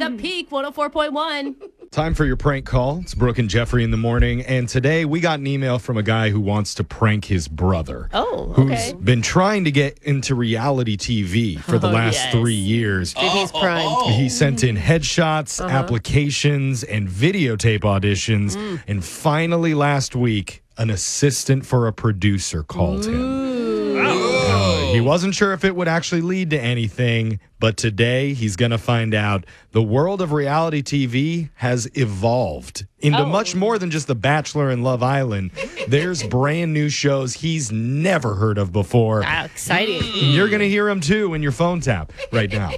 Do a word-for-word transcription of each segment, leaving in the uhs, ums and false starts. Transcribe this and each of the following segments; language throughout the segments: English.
The Peak one oh four point one. Time for your prank call. It's Brooke and Jeffrey in the morning. And today we got an email from a guy who wants to prank his brother. Oh, who's okay. been trying to get into reality T V for the Oh, last yes. three years. Dude, he's primed. He sent in headshots, Uh-huh. applications, and videotape auditions. Mm. And finally, last week, an assistant for a producer called him. Uh, he wasn't sure if it would actually lead to anything, but today he's going to find out. The world of reality T V has evolved into Oh. much more than just The Bachelor and Love Island. There's brand new shows he's never heard of before. Wow, exciting. And you're going to hear him too in your phone tap right now.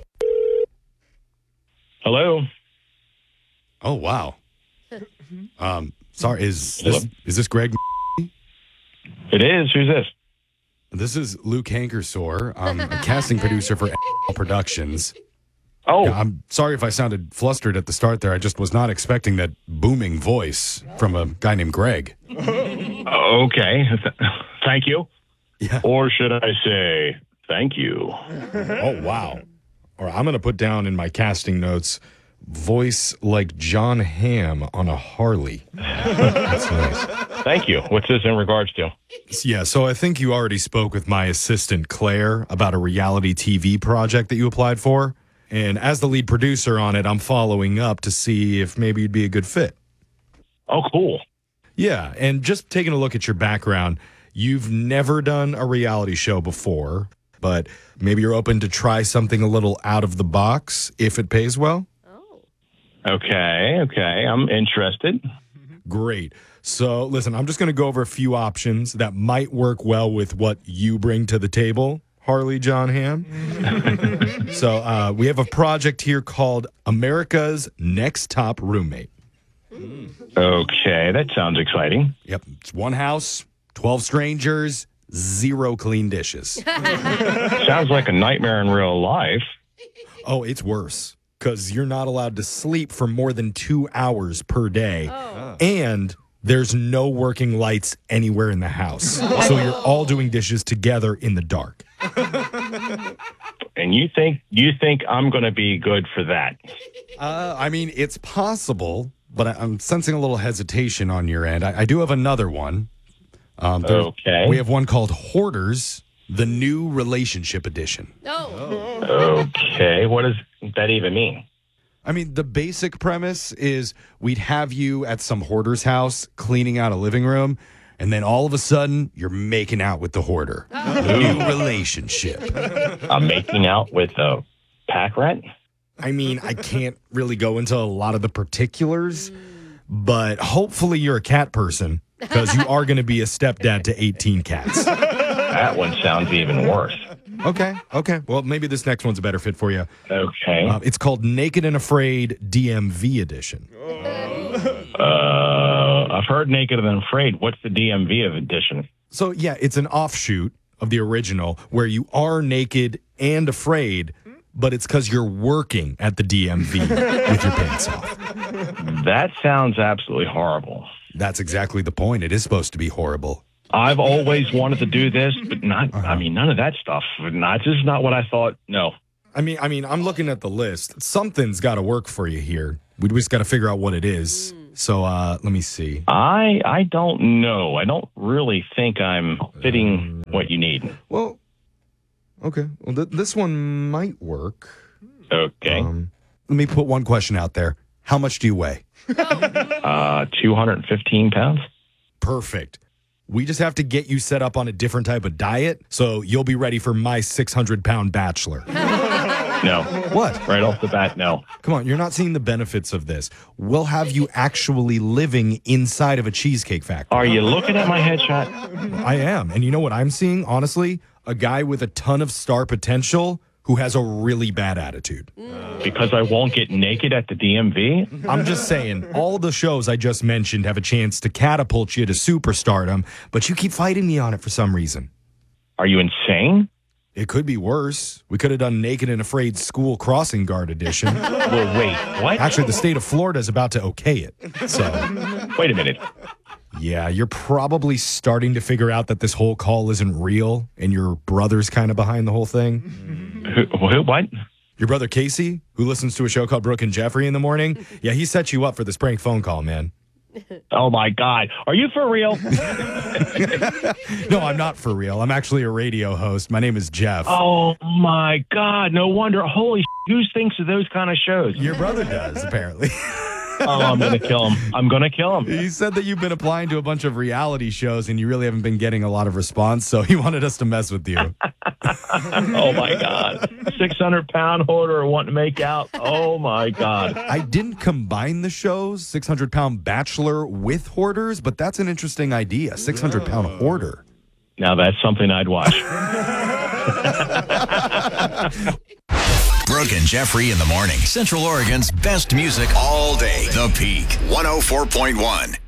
Hello. Oh, wow. Um, sorry, is this, is this Greg? It is. Who's this? This is Luke Hankersor, um, a casting producer for Productions. Oh, Yeah, I'm sorry if I sounded flustered at the start there. I just was not expecting that booming voice from a guy named Greg. okay. Thank you. Yeah. Or should I say, thank you? Oh, wow. Or I'm going to put down in my casting notes, voice like John Hamm on a Harley. That's nice. Thank you. What's this in regards to? Yeah, so I think you already spoke with my assistant, Claire, about a reality T V project that you applied for. And as the lead producer on it, I'm following up to see if maybe you'd be a good fit. Oh, cool. Yeah, and just taking a look at your background, you've never done a reality show before, but maybe you're open to try something a little out of the box if it pays well? Okay, okay. I'm interested. Great. So, listen, I'm just going to go over a few options that might work well with what you bring to the table, Harley John Hamm. so, uh, we have a project here called America's Next Top Roommate. Okay, that sounds exciting. Yep. It's one house, twelve strangers, zero clean dishes. Sounds like a nightmare in real life. Oh, it's worse because you're not allowed to sleep for more than two hours per day. Oh. And there's no working lights anywhere in the house. So you're all doing dishes together in the dark. And you think you think I'm going to be good for that? Uh, I mean, it's possible, but I, I'm sensing a little hesitation on your end. I, I do have another one. Um, there- Okay. We have one called Hoarders, the new relationship edition. Oh. Okay, what does that even mean? I mean, the basic premise is we'd have you at some hoarder's house cleaning out a living room, and then all of a sudden, you're making out with the hoarder. New relationship. I'm making out with a pack rat? I mean, I can't really go into a lot of the particulars, but hopefully you're a cat person because you are going to be a stepdad to eighteen cats. That one sounds even worse. Okay, okay. Well, maybe this next one's a better fit for you. Okay. Uh, it's called Naked and Afraid D M V Edition. Uh, I've heard Naked and Afraid. What's the D M V of edition? So, yeah, it's an offshoot of the original where you are naked and afraid, but it's because you're working at the D M V with your pants off. That sounds absolutely horrible. That's exactly the point. It is supposed to be horrible. I've always wanted to do this, but not, I mean, none of that stuff. Not, this is not what I thought. No. I mean, I mean, I'm looking at the list. Something's got to work for you here. We just got to figure out what it is. So, uh, let me see. I I don't know. I don't really think I'm fitting what you need. Well, okay. Well, th- this one might work. Okay. Um, let me put one question out there. How much do you weigh? Uh, two hundred fifteen pounds? Perfect. We just have to get you set up on a different type of diet, so you'll be ready for my six hundred pound bachelor. No. What? Right off the bat, no. Come on, you're not seeing the benefits of this. We'll have you actually living inside of a cheesecake factory. Are you looking at my headshot? I am. And you know what I'm seeing, honestly? A guy with a ton of star potential who has a really bad attitude. Because I won't get naked at the D M V? I'm just saying, all the shows I just mentioned have a chance to catapult you to superstardom, but you keep fighting me on it for some reason. Are you insane? It could be worse. We could have done Naked and Afraid School Crossing Guard Edition. Well, wait, what? Actually, the state of Florida is about to okay it. So, Wait a minute. yeah, you're probably starting to figure out that this whole call isn't real and your brother's kind of behind the whole thing. Who, who, what? Your brother Casey, who listens to a show called Brooke and Jeffrey in the morning, yeah, he set you up for this prank phone call, man. Oh, my God. Are you for real? No, I'm not for real. I'm actually a radio host. My name is Jeff. Oh, my God. No wonder. Holy sh- who thinks of those kind of shows? Your brother does, apparently. Oh, I'm going to kill him. I'm going to kill him. He said that you've been applying to a bunch of reality shows and you really haven't been getting a lot of response, so he wanted us to mess with you. Oh, my God. six hundred pound hoarder wanting to make out. Oh, my God. I didn't combine the shows, six hundred pound bachelor with hoarders, but that's an interesting idea, six hundred pound hoarder. Now, that's something I'd watch. Brooke and Jeffrey in the morning. Central Oregon's best music all day. The Peak. one oh four point one.